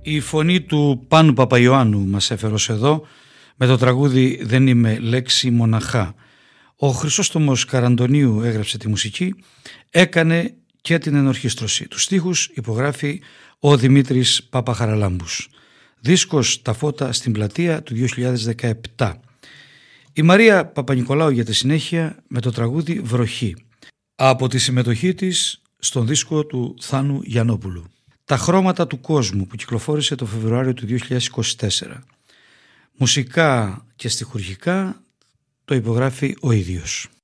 Η φωνή του Πάνου Παπαϊωάννου μας έφερε ως εδώ με το τραγούδι «Δεν είμαι λέξη μοναχά». Ο Χρυσόστομος Καραντονίου έγραψε τη μουσική, έκανε και την ενορχήστρωση. Τους στίχους υπογράφει ο Δημήτρης Παπαχαραλάμπους. Δίσκος «Τα φώτα στην πλατεία» του 2017. Η Μαρία Παπανικολάου για τη συνέχεια με το τραγούδι «Βροχή» από τη συμμετοχή της στον δίσκο του Θάνου Γιαννόπουλου. «Τα χρώματα του κόσμου» που κυκλοφόρησε το Φεβρουάριο του 2024. Μουσικά και στιχουργικά το υπογράφει ο ίδιος.